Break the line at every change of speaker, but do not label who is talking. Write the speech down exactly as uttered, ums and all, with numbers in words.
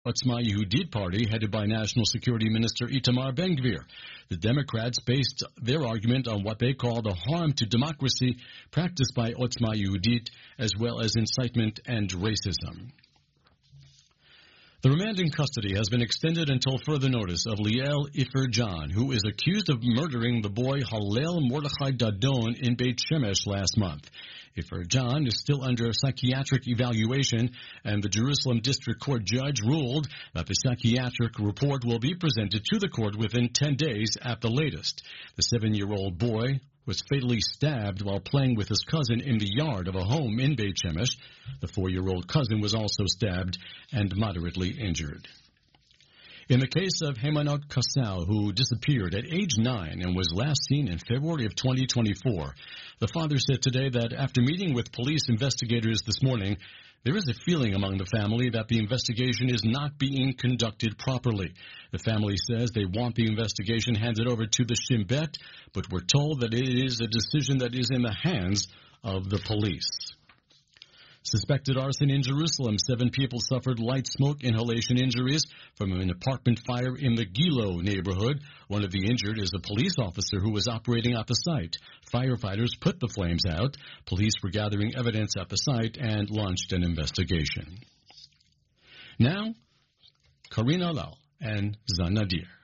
Otzma Yehudit party headed by National Security Minister Itamar Ben-Gvir. The Democrats based their argument on what they call the harm to democracy practiced by Otzma Yehudit, as well as incitement and racism. The remand in custody has been extended until further notice of Liel Ifer John, who is accused of murdering the boy Hallel Mordechai Dadon in Beit Shemesh last month. Ifer John is still under psychiatric evaluation, and the Jerusalem District Court judge ruled that the psychiatric report will be presented to the court within ten days at the latest. The seven-year-old boy was fatally stabbed while playing with his cousin in the yard of a home in Beit Shemesh. The four-year-old cousin was also stabbed and moderately injured. In the case of Hemanot Kassal, who disappeared at age nine and was last seen in February of twenty twenty-four, the father said today that after meeting with police investigators this morning, there is a feeling among the family that the investigation is not being conducted properly. The family says they want the investigation handed over to the Shin Bet, but we're told that it is a decision that is in the hands of the police. Suspected arson in Jerusalem. Seven people suffered light smoke inhalation injuries from an apartment fire in the Gilo neighborhood. One of the injured is a police officer who was operating at the site. Firefighters put the flames out. Police were gathering evidence at the site and launched an investigation. Now, Karina Lal and Zan Nadir.